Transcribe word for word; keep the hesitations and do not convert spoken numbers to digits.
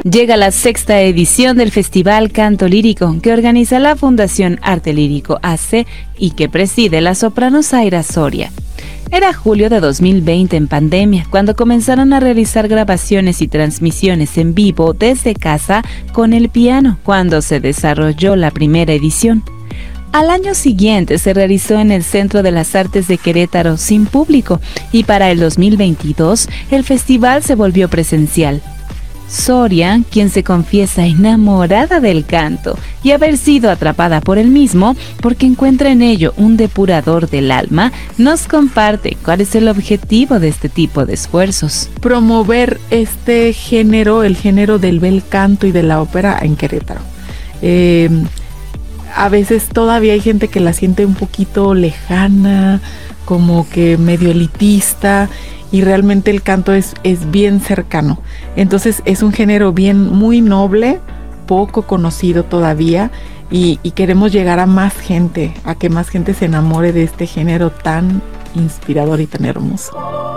Llega la sexta edición del Festival Canto Lírico que organiza la Fundación Arte Lírico A C y que preside la soprano Zaira Soria. Era julio de dos mil veinte en pandemia, cuando comenzaron a realizar grabaciones y transmisiones en vivo desde casa con el piano, cuando se desarrolló la primera edición. Al año siguiente se realizó en el Centro de las Artes de Querétaro sin público y para el dos mil veintidós el festival se volvió presencial. Soria, quien se confiesa enamorada del canto y haber sido atrapada por él mismo porque encuentra en ello un depurador del alma, nos comparte cuál es el objetivo de este tipo de esfuerzos. Promover este género, el género del bel canto y de la ópera en Querétaro. Eh, a veces todavía hay gente que la siente un poquito lejana, como que medio elitista, y realmente el canto es, es bien cercano. Entonces es un género bien muy noble, poco conocido todavía, y, y queremos llegar a más gente, a que más gente se enamore de este género tan inspirador y tan hermoso.